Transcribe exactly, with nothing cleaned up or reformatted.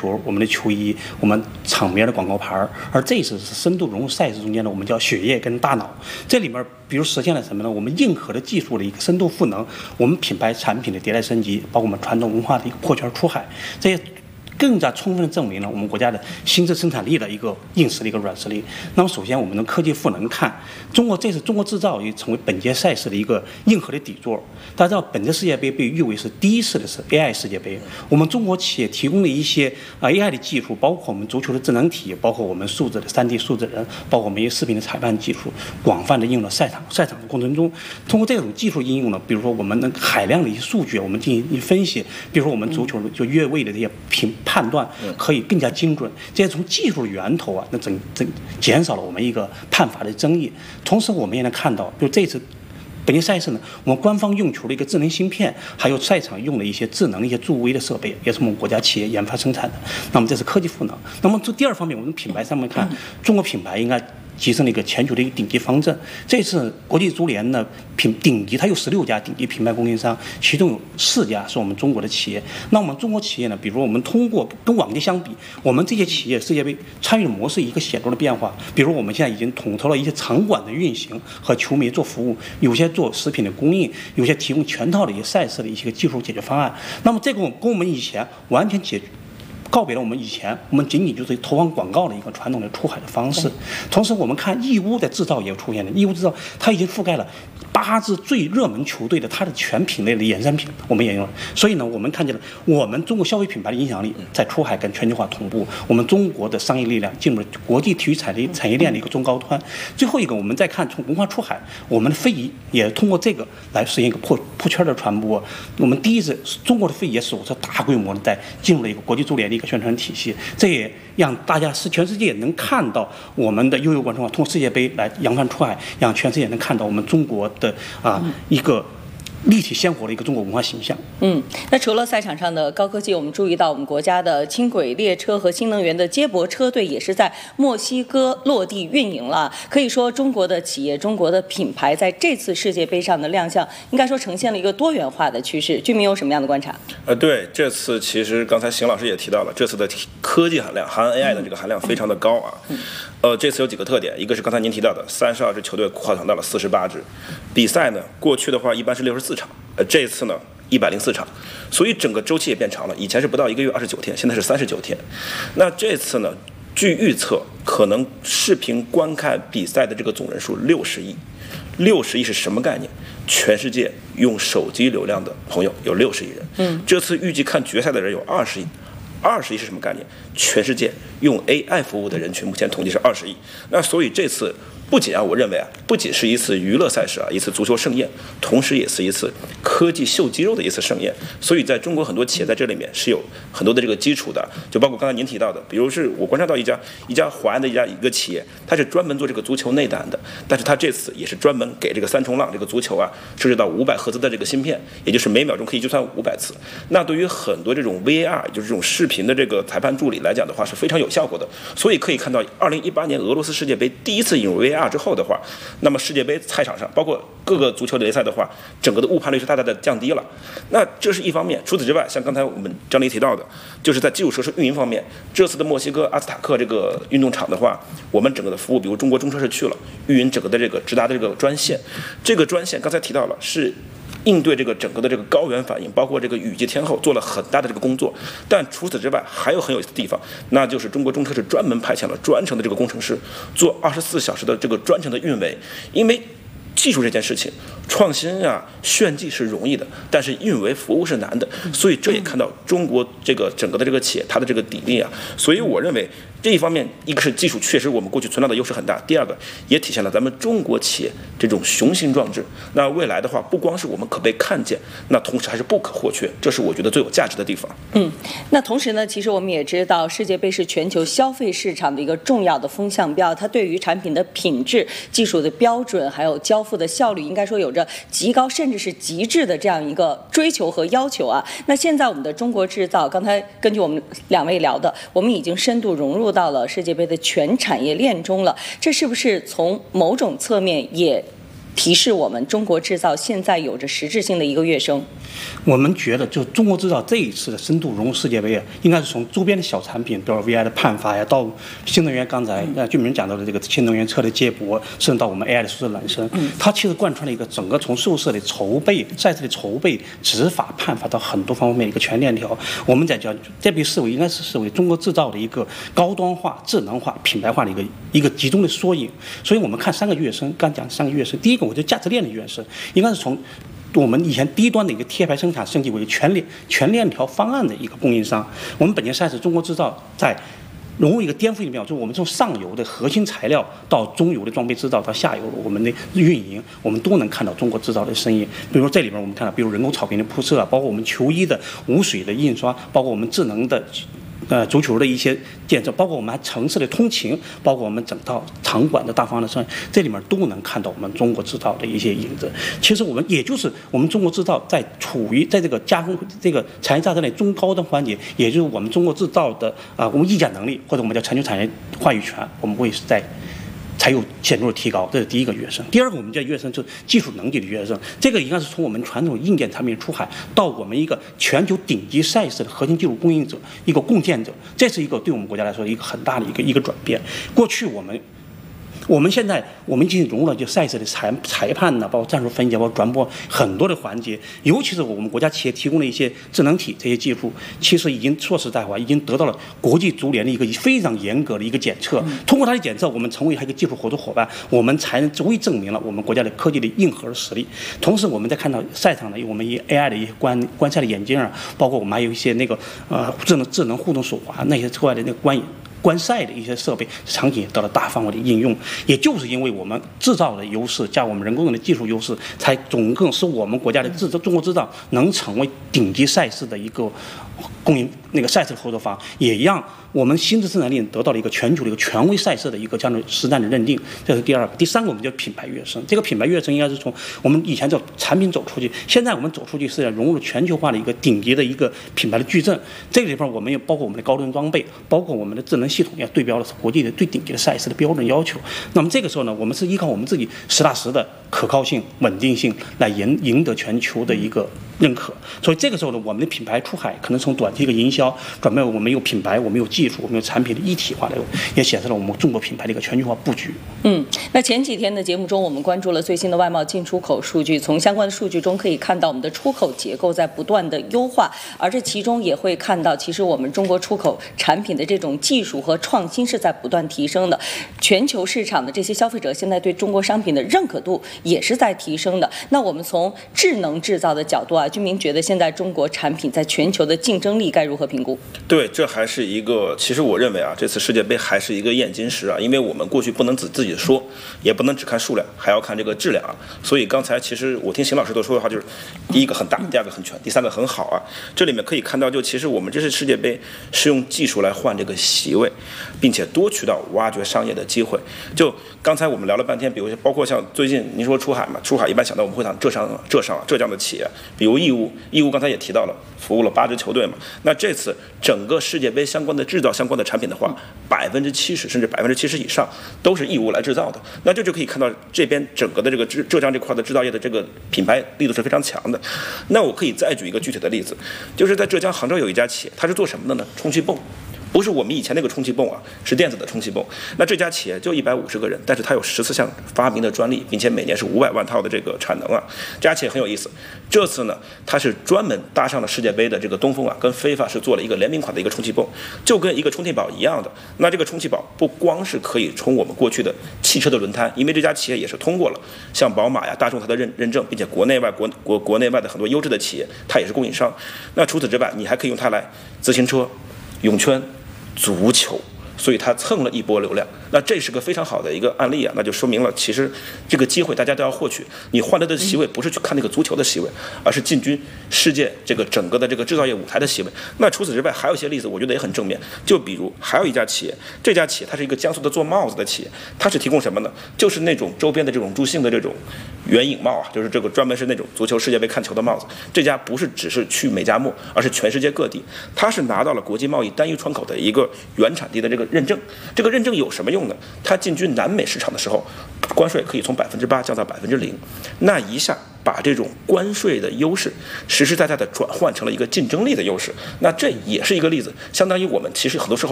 球、我们的球衣、我们场面的广告牌，而这次是深度融入赛事中间的，我们叫血液跟大脑。这里面比如实现了什么呢？我们硬核的技术的一个深度赋能，我们品牌产品的迭代升级，包括我们传统文化的一个破圈出海，这些更加充分地证明了我们国家的新质生产力的一个硬实力、一个软实力。那么，首先我们从科技赋能看，中国这次中国制造也成为本届赛事的一个硬核的底座。大家知道，本届世界杯被誉为是第一次的是 A I 世界杯。我们中国企业提供了一些啊 A I 的技术，包括我们足球的智能体，包括我们数字的 三 D 数字人，包括我们一些视频的裁判技术，广泛的应用到赛场赛场的过程中。通过这种技术应用呢，比如说我们能海量的一些数据，我们进行一分析，比如说我们足球就越位的这些评判断可以更加精准。这些从技术的源头啊，那整整减少了我们一个判罚的争议。同时，我们也能看到，就这次本届赛事呢，我们官方用球的一个智能芯片，还有赛场用的一些智能一些助威的设备，也是我们国家企业研发生产的。那么这是科技赋能。那么这第二方面，我们品牌上面看，中国品牌应该提升了一个全球的一个顶级方阵。这次国际足联呢，品顶级它有十六家顶级品牌供应商，其中有四家是我们中国的企业。那我们中国企业呢，比如我们通过跟往届相比，我们这些企业世界杯参与的模式一个显著的变化。比如我们现在已经统筹了一些场馆的运行和球迷做服务，有些做食品的供应，有些提供全套的一些赛事的一些技术解决方案。那么这个跟我们以前完全解决。告别了我们以前我们仅仅就是投放广告的一个传统的出海的方式。同时我们看义乌的制造也出现了，义乌制造它已经覆盖了八支最热门球队的它的全品类的衍生品，我们也用了。所以呢，我们看见了我们中国消费品牌的影响力在出海跟全球化同步，我们中国的商业力量进入了国际体育产业产业链的一个中高端。最后一个，我们再看从文化出海，我们的非遗也通过这个来实现一个破破圈的传播。我们第一次中国的非遗也首次大规模的在进入了一个国际足联的一个宣传体系，这也让大家是全世界能看到我们的悠悠文化，通过世界杯来扬帆出海，让全世界能看到我们中国的啊一个立体鲜活的一个中国文化形象。 嗯，那除了赛场上的高科技，我们注意到我们国家的轻轨列车和新能源的接驳车队也是在墨西哥落地运营了。可以说，中国的企业、中国的品牌在这次世界杯上的亮相，应该说呈现了一个多元化的趋势。居民有什么样的观察？ 呃，对，这次其实刚才邢老师也提到了，这次的科技含量，含 A I 的这个含量非常的高啊。嗯、呃，这次有几个特点，一个是刚才您提到的，三十二支球队扩展到了四十八支。比赛呢，过去的话一般是六十四场。呃，这一次呢，一百零四场，所以整个周期也变长了。以前是不到一个月二十九天，现在是三十九天。那这次呢，据预测，可能视频观看比赛的这个总人数六十亿。六十亿是什么概念？全世界用手机流量的朋友有六十亿人。嗯，这次预计看决赛的人有二十亿。二十亿是什么概念？全世界用 A I 服务的人群，目前统计是二十亿。那所以这次不仅啊，我认为啊，不仅是一次娱乐赛事啊，一次足球盛宴，同时也是一次科技秀肌肉的一次盛宴。所以在中国很多企业在这里面是有很多的这个基础的，就包括刚才您提到的，比如是我观察到一家一家华安的一家一个企业，它是专门做这个足球内胆的，但是它这次也是专门给这个三冲浪这个足球啊设置到五百赫兹的这个芯片，也就是每秒钟可以计算五百次。那对于很多这种 V A R， 就是这种视频的这个裁判助理来讲的话，是非常有效果的。所以可以看到，二零一八年俄罗斯世界杯第一次引入 V A R 之后的话，那么世界杯赛场上，包括各个足球联赛的话，整个的误判率是大大的降低了。那这是一方面。除此之外，像刚才我们张黎提到的，就是在基础设施运营方面，这次的墨西哥阿兹塔克这个运动场的话，我们整个的服务，比如中国中车是去了运营整个的这个直达的这个专线，这个专线刚才提到了是应对这个整个的这个高原反应，包括这个雨季天候做了很大的这个工作。但除此之外，还有很有意思的地方，那就是中国中车是专门派遣了专程的这个工程师做二十四小时的这个专程的运维，因为技术这件事情，创新啊、炫技是容易的，但是运维服务是难的，所以这也看到中国这个整个的这个企业它的这个底力啊。所以我认为这一方面，一个是技术确实我们过去存在的优势很大，第二个也体现了咱们中国企业这种雄心壮志。那未来的话，不光是我们可被看见，那同时还是不可或缺，这是我觉得最有价值的地方。 嗯，那同时呢，其实我们也知道，世界杯是全球消费市场的一个重要的风向标，它对于产品的品质、技术的标准，还有交付的效率，应该说有着极高甚至是极致的这样一个追求和要求啊。那现在我们的中国制造，刚才根据我们两位聊的，我们已经深度融入到了世界杯的全产业链中了，这是不是从某种侧面也提示我们中国制造现在有着实质性的一个跃升？ 我们觉得，就中国制造这一次的深度融入世界杯啊，应该是从周边的小产品，比如 V I 的判罚呀，到新能源，刚才呃俊明讲到的这个新能源车的接驳，甚至到我们 A I 的数字揽胜，它其实贯穿了一个整个从受试的筹备、赛事的筹备、执法、判罚到很多方面的一个全链条。我们在讲，这被视为应该是视为中国制造的一个高端化、智能化、品牌化的一个一个集中的缩影。所以我们看三个跃升，刚讲三个跃升，第一个我觉得价值链的跃升，应该是从我们以前低端的一个贴牌生产升级为全链全链条方案的一个供应商。我们本届赛事中国制造在融入一个颠覆性的变化，就是我们从上游的核心材料到中游的装备制造，到下游我们的运营，我们都能看到中国制造的身影。比如说这里边我们看到，比如人工草坪的铺设，包括我们球衣的无水的印刷，包括我们智能的呃足球的一些建设，包括我们还城市的通勤，包括我们整套场馆的大方案的设计，这里面都能看到我们中国制造的一些影子。其实我们也就是我们中国制造在处于在这个加工这个产业价值链中高端环节，也就是我们中国制造的啊、呃、我们议价能力，或者我们叫全球产业话语权，我们会在才有显著的提高，这是第一个跃升。第二个我们叫跃升，就是技术能力的跃升。这个应该是从我们传统硬件产品出海，到我们一个全球顶级赛事的核心技术供应者，一个共建者。这是一个对我们国家来说一个很大的一个一个转变。过去我们。我们现在我们已经融入了就赛事的裁裁判呢，包括战术分析，包括转播很多的环节，尤其是我们国家企业提供的一些智能体这些技术，其实已经说实在话，已经得到了国际足联的一个非常严格的一个检测。通过它的检测，我们成为一个技术合作伙伴，我们才能足以证明了我们国家的科技的硬核的实力。同时，我们在看到赛场的我们一 A I 的一些观观赛的眼镜啊，包括我们还有一些那个呃智能智能互动手环那些之外的那个观影。观赛的一些设备场景也得到了大范围的应用，也就是因为我们制造的优势加我们人工的技术优势，才总共使我们国家的制造中国制造能成为顶级赛事的一个供应那个赛事合作方，也让我们新质生产力得到了一个全球的一个权威赛事的一个这样的实战的认定。这是第二个。第三个我们叫品牌跃升，这个品牌跃升应该是从我们以前叫产品走出去，现在我们走出去是要融入全球化的一个顶级的一个品牌的矩阵。这个地方我们也包括我们的高端装备，包括我们的智能系统，要对标的是国际的最顶级的赛事的标准要求。那么这个时候呢，我们是依靠我们自己实打实的可靠性、稳定性来赢赢得全球的一个认可。所以这个时候呢，我们的品牌出海可能从短期的营销转变为我们有品牌，我们有技术，我们有产品的一体化的，也显示了我们中国品牌的一个全球化布局。 嗯，那前几天的节目中，我们关注了最新的外贸进出口数据，从相关的数据中可以看到我们的出口结构在不断的优化，而这其中也会看到，其实我们中国出口产品的这种技术和创新是在不断提升的，全球市场的这些消费者现在对中国商品的认可度也是在提升的。那我们从智能制造的角度啊，俊明觉得现在中国产品在全球的竞争力该如何评估？ 对，这还是一个，其实我认为啊，这次世界杯还是一个验金石啊，因为我们过去不能只自己说，也不能只看数量，还要看这个质量啊。所以刚才其实我听邢老师都说的话，就是第一个很大，第二个很全，第三个很好啊。这里面可以看到，就其实我们这次世界杯是用技术来换这个席位，并且多渠道挖掘商业的机会。就刚才我们聊了半天，比如包括像最近您说出海嘛，出海一般想到我们会想浙商、浙商、浙江的企业，比如义乌，义乌刚才也提到了，服务了八支球队嘛。那这次整个世界杯相关的制造相关的产品的话，百分之七十甚至百分之七十以上都是义乌来制造的。那这就可以看到这边整个的这个浙江这块的制造业的这个品牌力度是非常强的。那我可以再举一个具体的例子，就是在浙江杭州有一家企业，它是做什么的呢？充气泵。不是我们以前那个充气泵啊，是电子的充气泵。那这家企业就一百五十个人，但是它有十四项发明的专利，并且每年是五百万套的这个产能啊。这家企业很有意思，这次呢，它是专门搭上了世界杯的这个东风啊，跟飞发是做了一个联名款的一个充气泵，就跟一个充气宝一样的。那这个充气宝不光是可以充我们过去的汽车的轮胎，因为这家企业也是通过了像宝马呀、大众它的认认证，并且国内外国国国内外的很多优质的企业，它也是供应商。那除此之外，你还可以用它来自行车、泳圈、足球，所以它蹭了一波流量。那这是个非常好的一个案例啊，那就说明了其实这个机会大家都要获取。你换来的席位不是去看那个足球的席位，而是进军世界这个整个的这个制造业舞台的席位。那除此之外还有一些例子，我觉得也很正面。就比如还有一家企业，这家企业它是一个江苏的做帽子的企业，它是提供什么呢？就是那种周边的这种助兴的这种圆影帽啊，就是这个专门是那种足球世界杯看球的帽子。这家不是只是去美加墨，而是全世界各地，它是拿到了国际贸易单一窗口的一个原产地的这个认证。这个认证有什么用？ 用呢，它进军南美市场的时候，关税可以从百分之八降到百分之零，那一下把这种关税的优势实实在在的转换成了一个竞争力的优势。那这也是一个例子，相当于我们其实很多时候